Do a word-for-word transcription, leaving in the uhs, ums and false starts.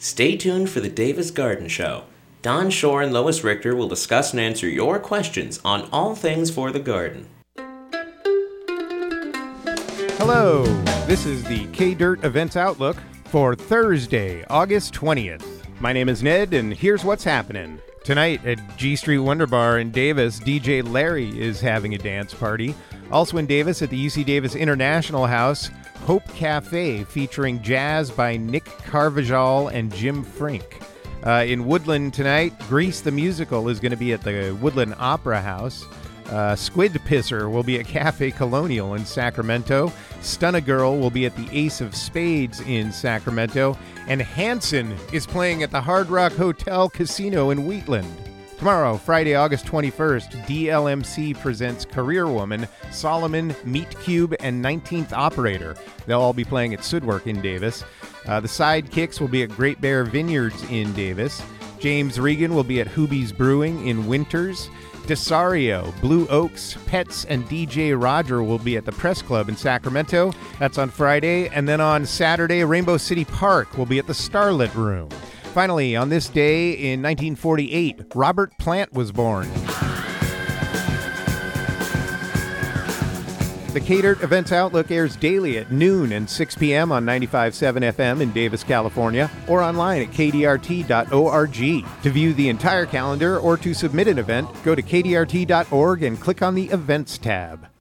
Stay tuned for the Davis Garden Show. Don Shore and Lois Richter will discuss and answer your questions on all things for the garden. Hello, this is the K-Dirt Events Outlook for Thursday, August twentieth. My name is Ned, and here's what's happening. Tonight at G Street Wonder Bar in Davis, D J Larry is having a dance party. Also in Davis at the U C Davis International House, Hope Cafe featuring jazz by Nick Carvajal and Jim Frink. Uh, in Woodland tonight, Grease the Musical is going to be at the Woodland Opera House. Uh, Squid Pisser will be at Cafe Colonial in Sacramento. Stun-A-Girl will be at the Ace of Spades in Sacramento. And Hanson is playing at the Hard Rock Hotel Casino in Wheatland. Tomorrow, Friday, August twenty-first, D L M C presents Career Woman, Solomon, Meat Cube, and nineteenth Operator. They'll all be playing at Sudwork in Davis. Uh, the Sidekicks will be at Great Bear Vineyards in Davis. James Regan will be at Hoobie's Brewing in Winters. Desario, Blue Oaks, Pets, and D J Roger will be at the Press Club in Sacramento. That's on Friday. And then on Saturday, Rainbow City Park will be at the Starlit Room. Finally, on this day in nineteen forty-eight, Robert Plant was born. The K-Dirt Events Outlook airs daily at noon and six p.m. on ninety-five point seven F M in Davis, California, or online at K D R T dot org. To view the entire calendar or to submit an event, go to K D R T dot org and click on the Events tab.